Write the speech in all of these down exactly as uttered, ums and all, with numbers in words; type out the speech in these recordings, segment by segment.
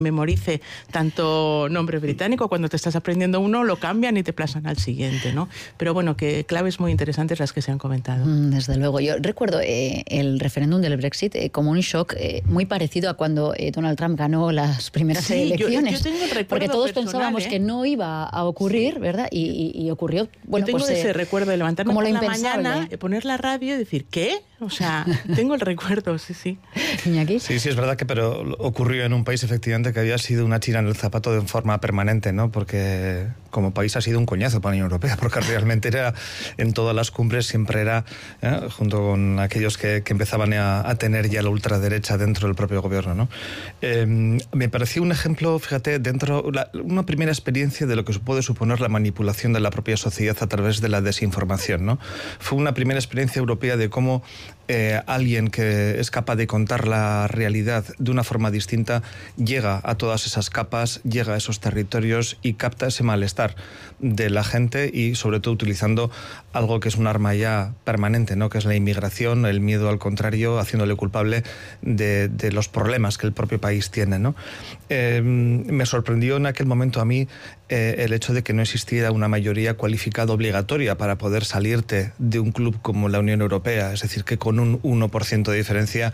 memorice tanto nombre británico, cuando te estás aprendiendo uno lo cambian y te pasan al siguiente, ¿no? Pero bueno, que claves muy interesantes las que se han comentado. Desde luego, yo recuerdo eh, el referéndum del Brexit eh, como un shock eh, muy parecido a cuando eh, Donald Trump ganó las primeras sí, elecciones, yo, yo tengo el recuerdo porque todos personal, pensábamos ¿eh? que no iba a ocurrir, ¿verdad? Y, y, y ocurrió. Bueno, yo tengo pues, ese eh, recuerdo de levantarme por la impensable. mañana, poner la radio y decir, ¿qué? O sea, tengo el recuerdo, sí, sí. ¿Iñaki? Sí, sí, es verdad que pero ocurrió en un país efectivamente que había sido una china en el zapato de forma permanente, ¿no? Porque como país ha sido un coñazo para la Unión Europea, porque realmente era en todas las cumbres siempre era, ¿eh? junto con aquellos que, que empezaban a, a tener ya la ultraderecha dentro del propio gobierno, ¿no? Eh, me pareció un ejemplo, fíjate, dentro la, una primera experiencia de lo que puede suponer la manipulación de la propia sociedad a través de la desinformación, ¿no? Fue una primera experiencia europea de cómo eh, alguien que es capaz de contar la realidad de una forma distinta llega a todas esas capas, llega a esos territorios y capta ese malestar de la gente y sobre todo utilizando algo que es un arma ya permanente, ¿no? Que es la inmigración, el miedo al contrario, haciéndole culpable de, de los problemas que el propio país tiene, ¿no? Eh, me sorprendió en aquel momento a mí eh, el hecho de que no existiera una mayoría cualificada obligatoria para poder salirte de un club como la Unión Europea, es decir, que con un uno por ciento de diferencia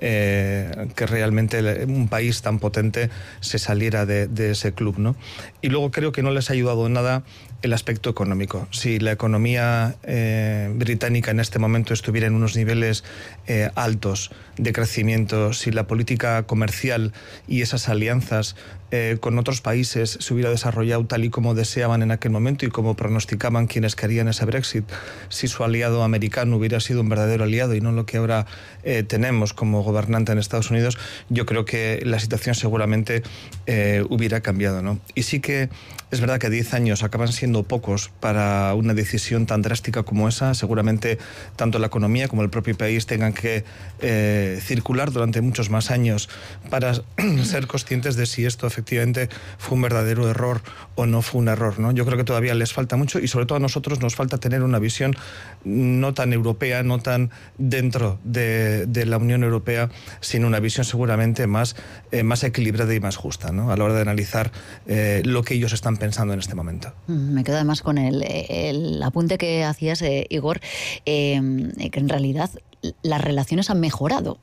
eh, que realmente un país tan potente se saliera de, de ese club, ¿no? Y luego creo que no les ha ayudado en nada el aspecto económico. Si la economía eh, británica en este momento estuviera en unos niveles eh, altos de crecimiento, si la política comercial y esas alianzas eh, con otros países se hubiera desarrollado tal y como deseaban en aquel momento y como pronosticaban quienes querían ese Brexit, si su aliado americano hubiera sido un verdadero aliado y no lo que ahora eh, tenemos como gobernante en Estados Unidos, yo creo que la situación seguramente eh, hubiera cambiado, ¿no? Y sí que es verdad que diez años acaban siendo pocos para una decisión tan drástica como esa. Seguramente tanto la economía como el propio país tengan que eh, circular durante muchos más años para ser conscientes de si esto efectivamente fue un verdadero error o no fue un error, ¿no? Yo creo que todavía les falta mucho y sobre todo a nosotros nos falta tener una visión no tan europea, no tan dentro de, de la Unión Europea, sino una visión seguramente más, eh, más equilibrada y más justa, ¿no? A la hora de analizar eh, lo que ellos están pensando en este momento. Me quedo además con el, el apunte que hacías, eh, Igor, eh, que en realidad las relaciones han mejorado.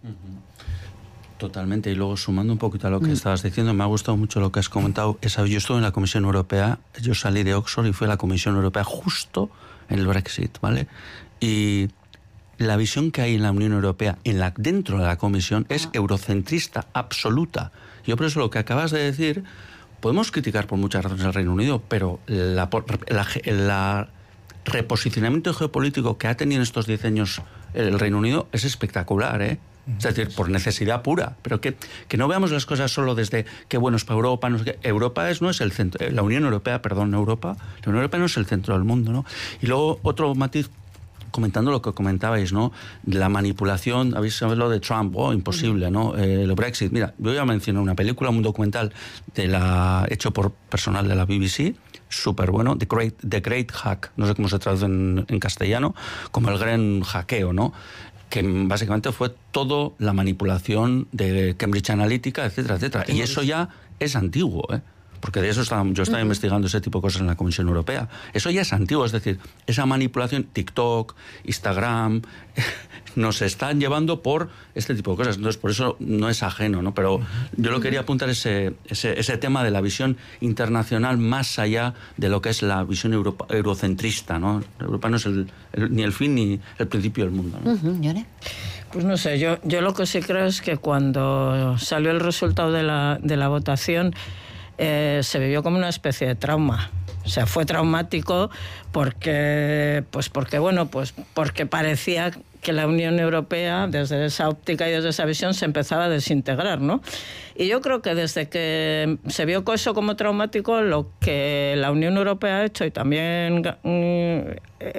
Totalmente, y luego sumando un poquito a lo que mm. estabas diciendo, me ha gustado mucho lo que has comentado. Esa, yo estuve en la Comisión Europea, yo salí de Oxford y fui a la Comisión Europea justo en el Brexit, ¿vale? Y la visión que hay en la Unión Europea, en la, dentro de la Comisión, es eurocentrista absoluta. Yo por eso lo que acabas de decir, podemos criticar por muchas razones al Reino Unido, pero la, la, la reposicionamiento geopolítico que ha tenido en estos diez años el Reino Unido es espectacular, ¿eh? Es decir, por necesidad pura, pero que, que no veamos las cosas solo desde qué bueno es para Europa. No sé qué. Europa es, no es el centro, la Unión Europea, perdón, Europa, la Unión Europea no es el centro del mundo, ¿no? Y luego otro matiz, comentando lo que comentabais, ¿no? La manipulación, habéis sabido lo de Trump, oh, imposible, ¿no? Eh, el Brexit. Mira, yo voy a mencionar una película, un documental de la, hecho por personal de la B B C, súper bueno, The Great, The Great Hack, no sé cómo se traduce en, en castellano, como el gran hackeo, ¿no? Que básicamente fue todo la manipulación de Cambridge Analytica, etcétera, etcétera. Y eso ya es antiguo, ¿eh? Porque de eso estaba, yo estaba uh-huh. investigando ese tipo de cosas en la Comisión Europea. Eso ya es antiguo, es decir, esa manipulación, TikTok, Instagram, nos están llevando por este tipo de cosas. Entonces, por eso no es ajeno, ¿no? Pero uh-huh. yo lo quería apuntar ese, ese, ese tema de la visión internacional más allá de lo que es la visión Europa, eurocentrista, ¿no? Europa no es el, el, ni el fin ni el principio del mundo, ¿no? Uh-huh. ¿Yone? Pues no sé, yo, yo lo que sí creo es que cuando salió el resultado de la, de la votación, Eh, se vivió como una especie de trauma. O sea, fue traumático porque, pues porque, bueno, pues porque parecía que la Unión Europea, desde esa óptica y desde esa visión, se empezaba a desintegrar, ¿no? Y yo creo que desde que se vio eso como traumático, lo que la Unión Europea ha hecho y también eh,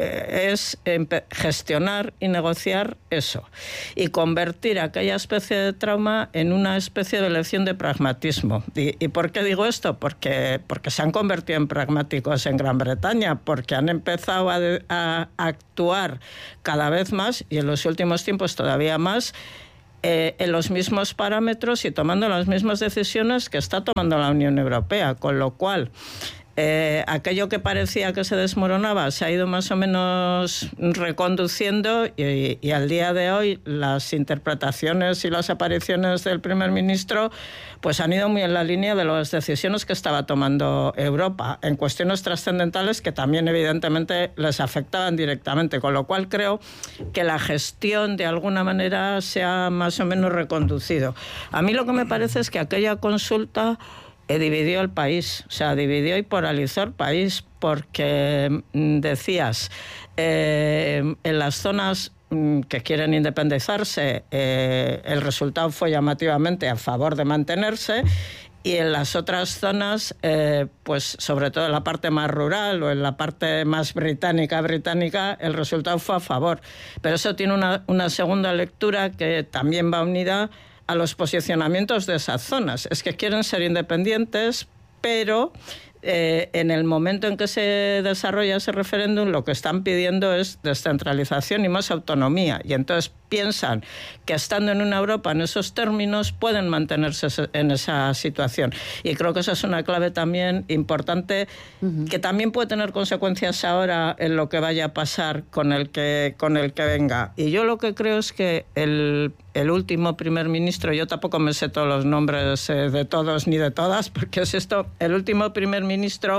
es gestionar y negociar eso y convertir aquella especie de trauma en una especie de lección de pragmatismo. ¿Y, y por qué digo esto? Porque, porque se han convertido en pragmáticos en Gran Bretaña, porque han empezado a, a actuar cada vez más y en los últimos tiempos todavía más eh, en los mismos parámetros y tomando las mismas decisiones que está tomando la Unión Europea, con lo cual Eh, aquello que parecía que se desmoronaba se ha ido más o menos reconduciendo y, y al día de hoy las interpretaciones y las apariciones del primer ministro pues han ido muy en la línea de las decisiones que estaba tomando Europa en cuestiones trascendentales que también evidentemente les afectaban directamente, con lo cual creo que la gestión de alguna manera se ha más o menos reconducido. A mí lo que me parece es que aquella consulta Eh, dividió el país, o sea, dividió y polarizó el país, porque mm, decías, eh, en las zonas mm, que quieren independizarse, eh, el resultado fue llamativamente a favor de mantenerse, y en las otras zonas, eh, pues sobre todo en la parte más rural o en la parte más británica, británica, el resultado fue a favor. Pero eso tiene una, una segunda lectura que también va unida a los posicionamientos de esas zonas. Es que quieren ser independientes, pero eh, en el momento en que se desarrolla ese referéndum lo que están pidiendo es descentralización y más autonomía. Y entonces piensan que estando en una Europa en esos términos pueden mantenerse en esa situación. Y creo que esa es una clave también importante, uh-huh, que también puede tener consecuencias ahora en lo que vaya a pasar con el que, con el que venga. Y yo lo que creo es que el, el último primer ministro, yo tampoco me sé todos los nombres eh, de todos ni de todas, porque es esto, el último primer ministro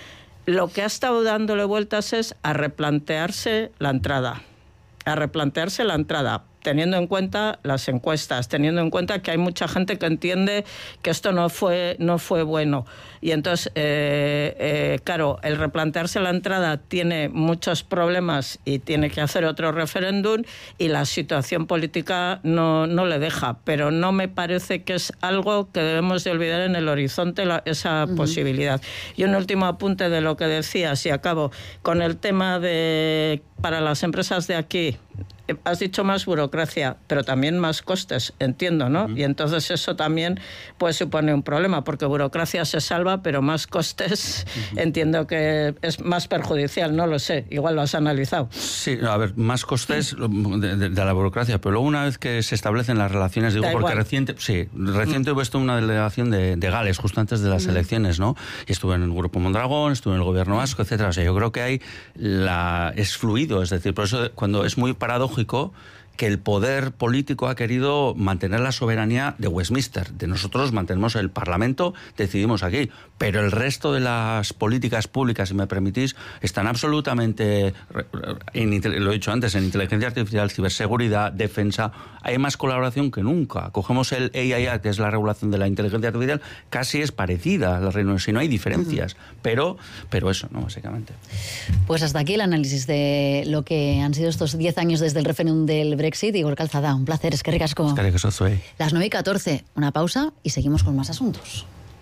lo que ha estado dándole vueltas es a replantearse la entrada. a replantearse la entrada, teniendo en cuenta las encuestas, teniendo en cuenta que hay mucha gente que entiende que esto no fue, no fue bueno. Y entonces, eh, eh, claro, el replantearse la entrada tiene muchos problemas y tiene que hacer otro referéndum y la situación política no, no le deja. Pero no me parece que es algo que debemos de olvidar en el horizonte, la, esa uh-huh. posibilidad. Y un último apunte de lo que decías, y acabo con el tema de para las empresas de aquí. Has dicho más burocracia, pero también más costes, entiendo, ¿no? Uh-huh. Y entonces eso también pues supone un problema, porque burocracia se salva, pero más costes uh-huh. entiendo que es más perjudicial, no lo sé, igual lo has analizado. Sí, a ver, más costes de, de, de la burocracia, pero luego una vez que se establecen las relaciones, digo, da porque igual. reciente, sí, reciente uh-huh. he visto una delegación de, de Gales justo antes de las uh-huh. elecciones, ¿no? Y estuve en el Grupo Mondragón, estuve en el Gobierno Vasco, etcétera. O sea, yo creo que hay la es fluido, es decir, por eso cuando es muy paradójico que el poder político ha querido mantener la soberanía de Westminster. De nosotros mantenemos el Parlamento, decidimos aquí. Pero el resto de las políticas públicas, si me permitís, están absolutamente, en, lo he dicho antes, en inteligencia artificial, ciberseguridad, defensa. Hay más colaboración que nunca. Cogemos el A I A, que es la regulación de la inteligencia artificial, casi es parecida a la Reino Unido, si no hay diferencias. Uh-huh. Pero, pero eso, ¿no? Básicamente. Pues hasta aquí el análisis de lo que han sido estos diez años desde el referéndum del Brexit. Igor Calzada, un placer, es que ricasco. Es que ricasco soy. Las nueve y catorce, una pausa y seguimos con más asuntos.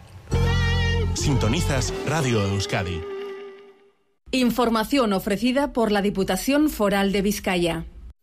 Sintonizas Radio Euskadi. Información ofrecida por la Diputación Foral de Vizcaya.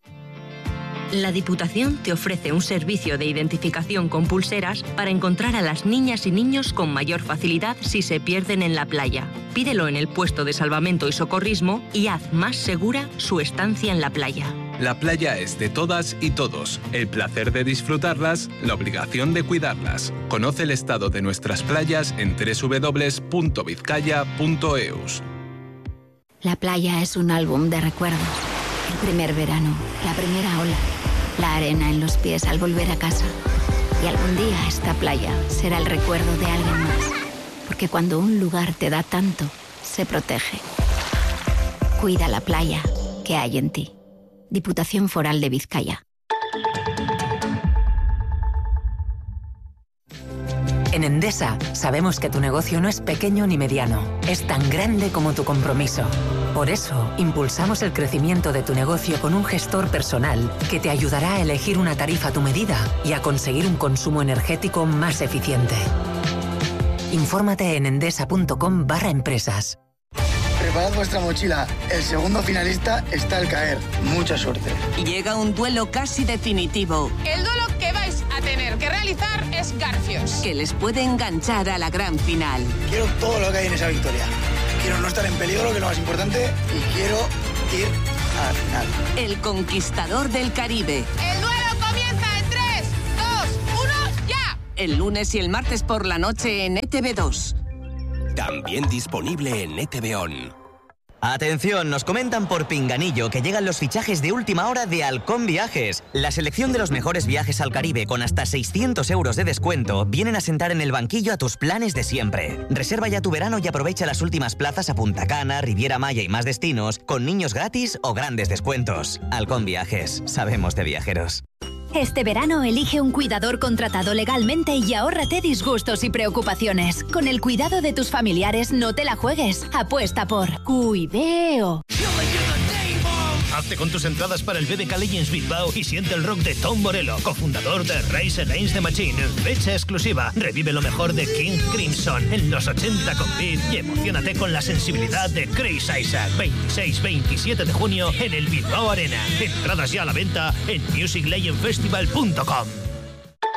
La Diputación te ofrece un servicio de identificación con pulseras para encontrar a las niñas y niños con mayor facilidad si se pierden en la playa. Pídelo en el puesto de salvamento y socorrismo y haz más segura su estancia en la playa. La playa es de todas y todos. El placer de disfrutarlas, la obligación de cuidarlas. Conoce el estado de nuestras playas en doble u doble u doble u punto vizcaya punto e u s. La playa es un álbum de recuerdos. El primer verano, la primera ola, la arena en los pies al volver a casa. Y algún día esta playa será el recuerdo de alguien más. Porque cuando un lugar te da tanto, se protege. Cuida la playa que hay en ti. Diputación Foral de Vizcaya. En Endesa sabemos que tu negocio no es pequeño ni mediano, es tan grande como tu compromiso. Por eso, impulsamos el crecimiento de tu negocio con un gestor personal que te ayudará a elegir una tarifa a tu medida y a conseguir un consumo energético más eficiente. Infórmate en endesa.com barra empresas. Preparad vuestra mochila. El segundo finalista está al caer. Mucha suerte. Llega un duelo casi definitivo. El duelo que vais a tener que realizar es Garfios, que les puede enganchar a la gran final. Quiero todo lo que hay en esa victoria. Quiero no estar en peligro, que es lo más importante, y quiero ir a la final. El conquistador del Caribe. El duelo comienza en tres, el lunes y el martes por la noche en E T V dos. También disponible en E T V On. Atención, nos comentan por Pinganillo que llegan los fichajes de última hora de Halcón Viajes. La selección de los mejores viajes al Caribe con hasta seiscientos euros de descuento vienen a sentar en el banquillo a tus planes de siempre. Reserva ya tu verano y aprovecha las últimas plazas a Punta Cana, Riviera Maya y más destinos con niños gratis o grandes descuentos. Halcón Viajes, sabemos de viajeros. Este verano elige un cuidador contratado legalmente y ahórrate disgustos y preocupaciones. Con el cuidado de tus familiares no te la juegues. Apuesta por Cuideo. Hazte con tus entradas para el B B K Legends Bilbao y siente el rock de Tom Morello, cofundador de Rise Against the Machine. Fecha exclusiva. Revive lo mejor de King Crimson en los ochenta con Beat y emocionate con la sensibilidad de Chris Isaac. veintiséis veintisiete de junio en el Bilbao Arena. Entradas ya a la venta en music legend festival punto com.